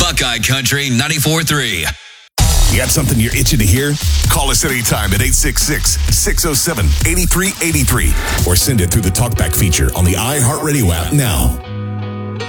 Buckeye Country 94.3. You got something you're itching to hear? Call us anytime at 866-607-8383 or send it through the TalkBack feature on the iHeartRadio app now.